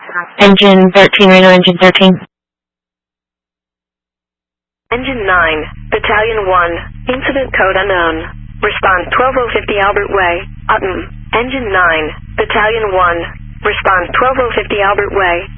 Engine 13, Reno, engine 13. Engine 9, Battalion 1, incident code unknown. Respond 12050 Albert Way, Utton. Engine 9, Battalion 1, respond 12050 Albert Way.